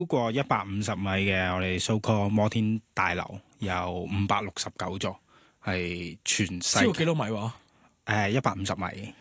過150米嘅我哋 so call 摩天大樓有569座，係全世超過幾多米話 ？150米。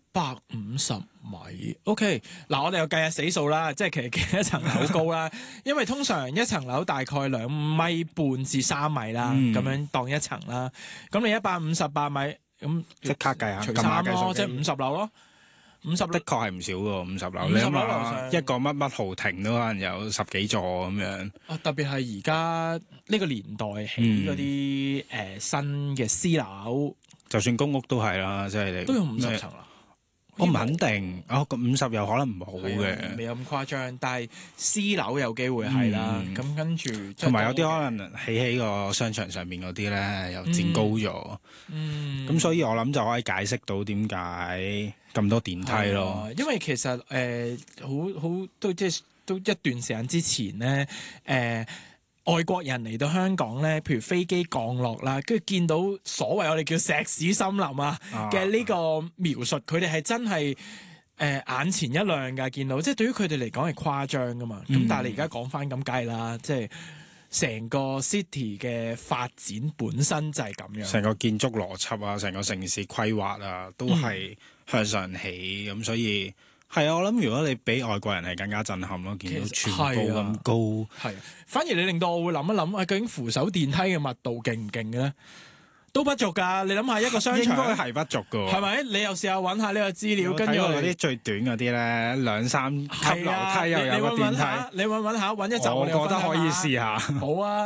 150米，OK。嗱，我哋又計下死數啦，即係其實幾多層樓高啦？因為通常一層樓大概2.5米至3米啦，咁樣當一層啦。咁你158米，咁即刻計下， 除3咯，即係50樓咯。50 的確係唔少喎，50樓。 50樓樓你諗下上一個乜豪庭都可能有10幾座咁樣。 特別係而家呢個年代起嗰啲新嘅私樓， 就算公屋都係啦，即係你都有50層啦。 我唔肯定，個50有可能唔好嘅， 未有咁誇張，但係私樓有機會係啦。咁跟住， 同埋有啲可能起喺個商場上面嗰啲咧，又佔高咗。咁所以我諗就可以解釋到點解咁多電梯咯。 因為其實好都即係都一段時間之前咧，外國人嚟到香港咧，譬如飛機降落啦，跟住見到所謂我哋叫石屎森林嘅呢個描述，佢哋係真係眼前一亮㗎，見到即係對於佢哋嚟講係誇張㗎嘛。咁但係你而家講翻咁計啦，即係成個 city 嘅發展本身就係咁樣， 成個建築邏輯啊，成個城市規劃啊，都係向上起咁，所以。係啊，我諗如果你俾外國人係更加震撼咯，見到全部咁高。 係，反而你令到我會諗一諗，究竟扶手電梯嘅密度勁唔勁嘅咧？都不足㗎。你諗下一個商場應該係不足㗎。 係咪？你又試下揾下呢個資料，跟住嗰啲最短嗰啲咧，2、3級樓梯又有個電梯。 你揾下，揾一集， 我覺得可以試下。 好啊。